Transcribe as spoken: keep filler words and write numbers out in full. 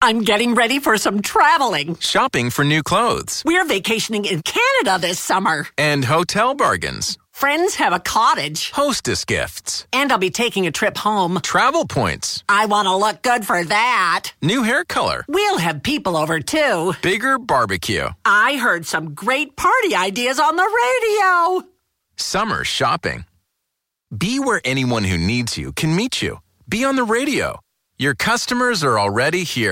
I'm getting ready for some traveling. Shopping for new clothes. We're vacationing in Canada this summer. And hotel bargains. Friends have a cottage. Hostess gifts. And I'll be taking a trip home. Travel points. I want to look good for that. New hair color. We'll have people over, too. Bigger barbecue. I heard some great party ideas on the radio. Summer shopping. Be where anyone who needs you can meet you. Be on the radio. Your customers are already here.